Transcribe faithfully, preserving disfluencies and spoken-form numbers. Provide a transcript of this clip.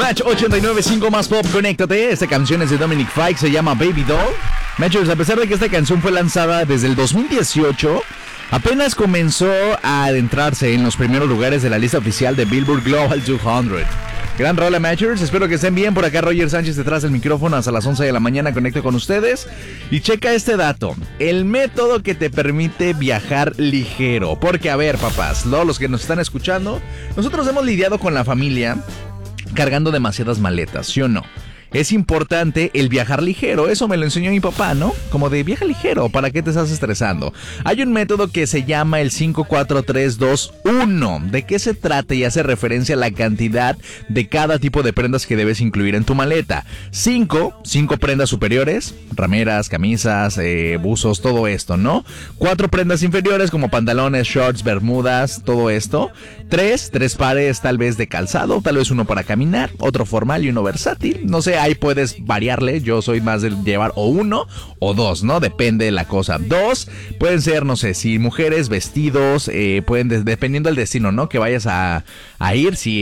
Match ochenta y nueve punto cinco más pop, conéctate. Esta canción es de Dominic Fike, se llama Baby Doll. Matchers, a pesar de que esta canción fue lanzada desde el dos mil dieciocho, apenas comenzó a adentrarse en los primeros lugares de la lista oficial de Billboard Global doscientos. Gran rola, Matchers, espero que estén bien. Por acá Roger Sánchez detrás del micrófono hasta las once de la mañana, conecto con ustedes. Y checa este dato, el método que te permite viajar ligero. Porque a ver, papás, ¿no? Los que nos están escuchando, nosotros hemos lidiado con la familia cargando demasiadas maletas, ¿sí o no? Es importante el viajar ligero, eso me lo enseñó mi papá, ¿no? Como de viaja ligero, ¿para qué te estás estresando? Hay un método que se llama el cinco cuatro tres dos uno. ¿De qué se trata? Y hace referencia a la cantidad de cada tipo de prendas que debes incluir en tu maleta. cinco, cinco prendas superiores, rameras, camisas, eh, buzos, todo esto, ¿no? cuatro prendas inferiores como pantalones, shorts, bermudas, todo esto. tres, tres pares tal vez de calzado, tal vez uno para caminar, otro formal y uno versátil, no sé. Ahí puedes variarle, yo soy más de llevar o uno o dos, ¿no? Depende de la cosa. Dos, pueden ser, no sé, si mujeres, vestidos, eh, pueden, dependiendo del destino, ¿no? Que vayas a, a ir, si